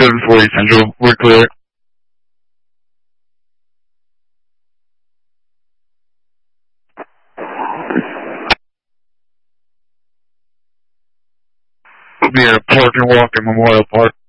740 Central, we're clear. We'll be at a park and walk at Memorial Park.